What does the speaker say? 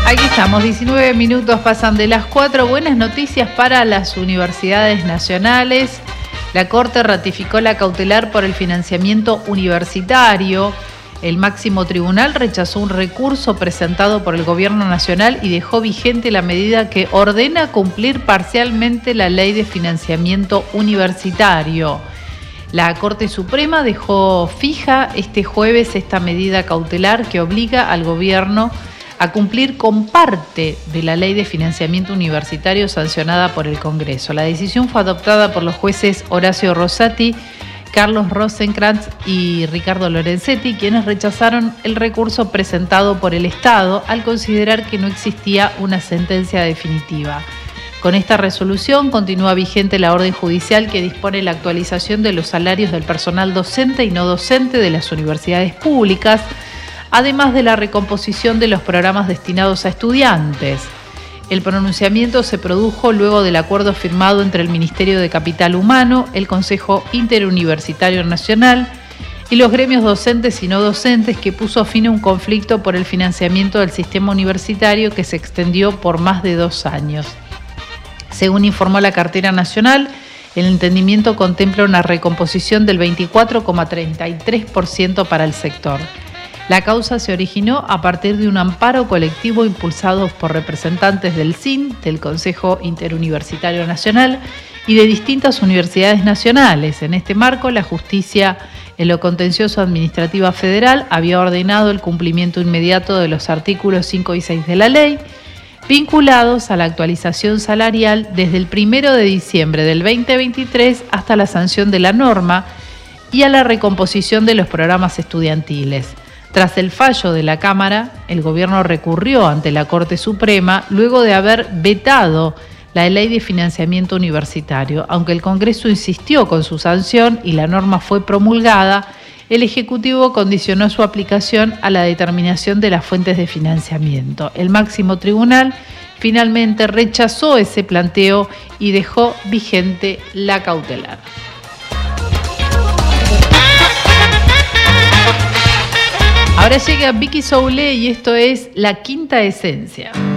Aquí estamos, 19 minutos pasan de las 4. Buenas noticias para las universidades nacionales. La Corte ratificó la cautelar por el financiamiento universitario. El máximo tribunal rechazó un recurso presentado por el Gobierno Nacional y dejó vigente la medida que ordena cumplir parcialmente la Ley de Financiamiento Universitario. La Corte Suprema dejó fija este jueves esta medida cautelar que obliga al Gobierno a cumplir con parte de la Ley de Financiamiento Universitario sancionada por el Congreso. La decisión fue adoptada por los jueces Horacio Rosati, Carlos Rosenkrantz y Ricardo Lorenzetti, quienes rechazaron el recurso presentado por el Estado al considerar que no existía una sentencia definitiva. Con esta resolución continúa vigente la orden judicial que dispone la actualización de los salarios del personal docente y no docente de las universidades públicas, además de la recomposición de los programas destinados a estudiantes. El pronunciamiento se produjo luego del acuerdo firmado entre el Ministerio de Capital Humano, el Consejo Interuniversitario Nacional y los gremios docentes y no docentes, que puso fin a un conflicto por el financiamiento del sistema universitario que se extendió por más de 2 años. Según informó la cartera nacional, el entendimiento contempla una recomposición del 24,33% para el sector. La causa se originó a partir de un amparo colectivo impulsado por representantes del CIN, del Consejo Interuniversitario Nacional y de distintas universidades nacionales. En este marco, la justicia en lo contencioso administrativa federal había ordenado el cumplimiento inmediato de los artículos 5 y 6 de la ley, vinculados a la actualización salarial desde el 1 de diciembre del 2023 hasta la sanción de la norma y a la recomposición de los programas estudiantiles. Tras el fallo de la Cámara, el Gobierno recurrió ante la Corte Suprema luego de haber vetado la Ley de Financiamiento Universitario. Aunque el Congreso insistió con su sanción y la norma fue promulgada, el Ejecutivo condicionó su aplicación a la determinación de las fuentes de financiamiento. El máximo tribunal finalmente rechazó ese planteo y dejó vigente la cautelar. Ahora llega Vicky Soule y esto es La Quinta Esencia.